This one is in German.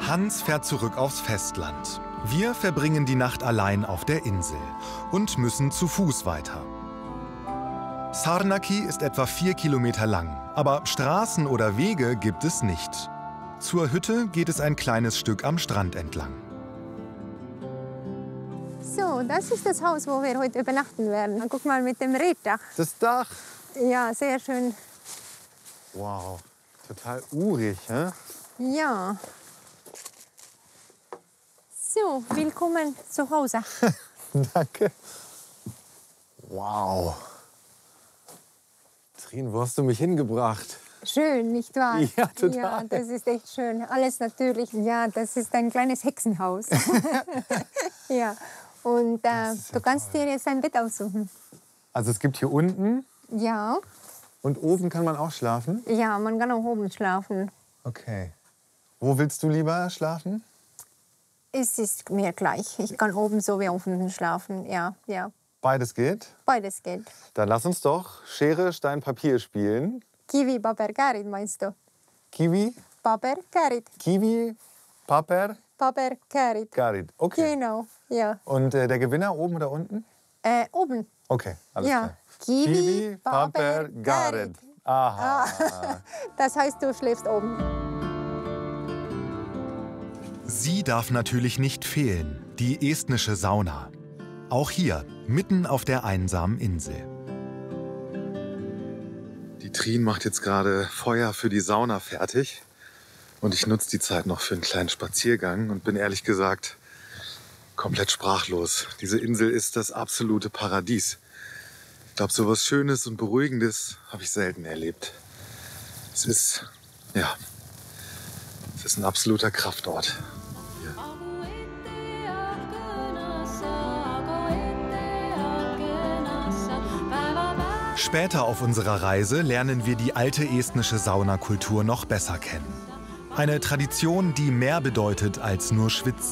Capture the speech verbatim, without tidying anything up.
Hans fährt zurück aufs Festland. Wir verbringen die Nacht allein auf der Insel und müssen zu Fuß weiter. Sarnaki ist etwa vier Kilometer lang, aber Straßen oder Wege gibt es nicht. Zur Hütte geht es ein kleines Stück am Strand entlang. So, das ist das Haus, wo wir heute übernachten werden. Guck mal mit dem Reetdach. Das Dach. Ja, sehr schön. Wow, total urig, hä? Ja. So, willkommen zu Hause. Danke. Wow. Trin, wo hast du mich hingebracht? Schön, nicht wahr? Ja, total. Ja, das ist echt schön. Alles natürlich. Ja, das ist ein kleines Hexenhaus. Ja. Und äh, ja du kannst toll. dir jetzt ein Bett aussuchen. Also es gibt hier unten Ja. und oben kann man auch schlafen? Ja, man kann auch oben schlafen. Okay. Wo willst du lieber schlafen? Es ist mir gleich. Ich kann oben so wie unten schlafen. Ja, ja. Beides geht? Beides geht. Dann lass uns doch Schere, Stein, Papier spielen. Kiwi, Paper, Kärit meinst du? Kiwi, Paper, Kärit. Kiwi, Paper, Paper, Kärit. Garit. Okay. Genau, ja. Und äh, der Gewinner oben oder unten? Äh, oben. Okay, alles Ja. klar. Kiwi, Paper, Paper, Garit. Kärit. Aha. Das heißt, du schläfst oben. Sie darf natürlich nicht fehlen, die estnische Sauna. Auch hier, mitten auf der einsamen Insel. Die Trin macht jetzt gerade Feuer für die Sauna fertig. Und ich nutze die Zeit noch für einen kleinen Spaziergang und bin ehrlich gesagt komplett sprachlos. Diese Insel ist das absolute Paradies. Ich glaube, so was Schönes und Beruhigendes habe ich selten erlebt. Es ist, ja, es ist ein absoluter Kraftort. Hier. Später auf unserer Reise lernen wir die alte estnische Saunakultur noch besser kennen. Eine Tradition, die mehr bedeutet als nur Schwitzen.